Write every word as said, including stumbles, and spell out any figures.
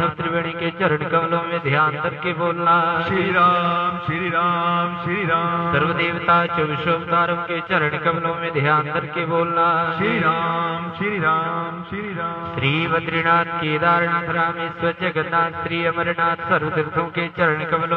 त्रिवेणी के चरण कमलों में ध्यान करके बोलना। श्री राम श्री राम श्री राम। सर्वदेवता चौबीसों के चरण कमलों में ध्यान करके बोलना। श्री राम श्री राम श्री राम। श्री बद्रीनाथ केदारनाथ रामेश्वर जगन्नाथ श्री अमरनाथ सर्वतीर्थों के चरण कमलों